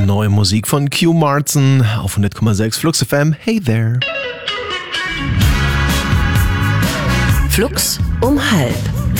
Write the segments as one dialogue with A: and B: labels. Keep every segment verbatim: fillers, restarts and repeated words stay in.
A: neue Musik von Q Martin auf hundert Komma sechs Flux F M. Hey there!
B: Flux um halb.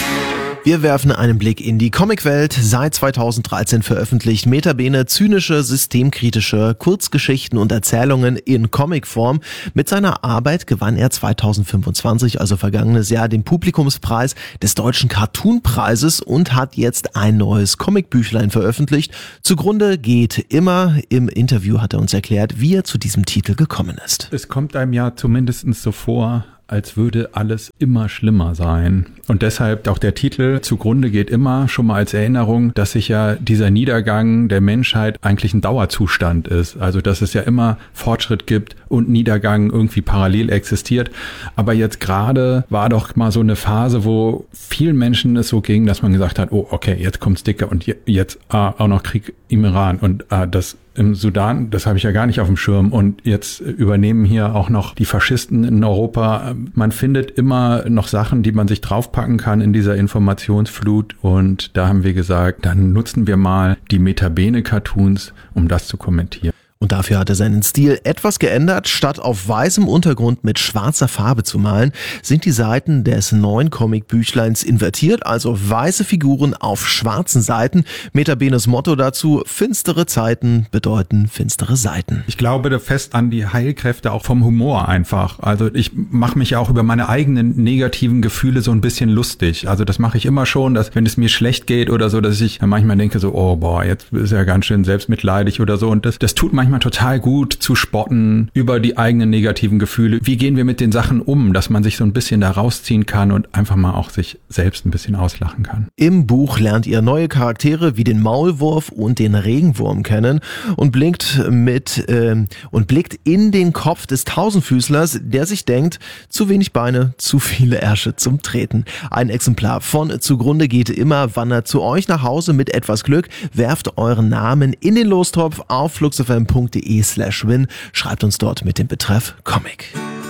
A: Wir werfen einen Blick in die Comicwelt. Seit zweitausenddreizehn veröffentlicht Meta Bene zynische, systemkritische Kurzgeschichten und Erzählungen in Comicform. Mit seiner Arbeit gewann er zweitausendfünfundzwanzig, also vergangenes Jahr, den Publikumspreis des Deutschen Cartoonpreises und hat jetzt ein neues Comicbüchlein veröffentlicht. Zugrunde geht immer. Im Interview hat er uns erklärt, wie er zu diesem Titel gekommen ist.
C: Es kommt einem ja zumindest so vor, als würde alles immer schlimmer sein. Und deshalb auch der Titel Zugrunde geht immer, schon mal als Erinnerung, dass sich ja dieser Niedergang der Menschheit eigentlich ein Dauerzustand ist. Also dass es ja immer Fortschritt gibt und Niedergang irgendwie parallel existiert. Aber jetzt gerade war doch mal so eine Phase, wo vielen Menschen es so ging, dass man gesagt hat, oh okay, jetzt kommt's dicker und jetzt ah, auch noch Krieg im Iran und ah, das im Sudan, das habe ich ja gar nicht auf dem Schirm. Und jetzt übernehmen hier auch noch die Faschisten in Europa. Man findet immer noch Sachen, die man sich draufpacken kann in dieser Informationsflut. Und da haben wir gesagt, dann nutzen wir mal die Meta Bene Cartoons, um das zu kommentieren.
A: Und dafür hat er seinen Stil etwas geändert. Statt auf weißem Untergrund mit schwarzer Farbe zu malen, sind die Seiten des neuen Comicbüchleins invertiert, also weiße Figuren auf schwarzen Seiten. Meta Benes Motto dazu: finstere Zeiten bedeuten finstere Seiten.
C: Ich glaube fest an die Heilkräfte auch vom Humor einfach. Also ich mache mich ja auch über meine eigenen negativen Gefühle so ein bisschen lustig. Also das mache ich immer schon, dass wenn es mir schlecht geht oder so, dass ich manchmal denke so, oh boah, jetzt ist ja ganz schön selbstmitleidig oder so. Und das, das tut manchmal total gut zu spotten über die eigenen negativen Gefühle. Wie gehen wir mit den Sachen um, dass man sich so ein bisschen da rausziehen kann und einfach mal auch sich selbst ein bisschen auslachen kann.
A: Im Buch lernt ihr neue Charaktere wie den Maulwurf und den Regenwurm kennen und blickt mit äh, und blickt in den Kopf des Tausendfüßlers, der sich denkt, zu wenig Beine, zu viele Ärsche zum Treten. Ein Exemplar von Zugrunde geht immer wandert zu euch nach Hause mit etwas Glück. Werft euren Namen in den Lostopf auf fluxfm punkt de slash win. Schreibt uns dort mit dem Betreff Comic.